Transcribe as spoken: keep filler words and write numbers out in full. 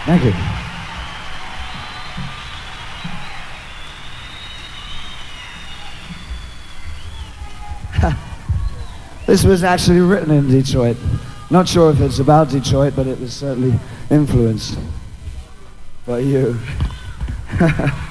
Thank you. This was actually written in Detroit. Not sure if it's about Detroit, but it was certainly influenced by you.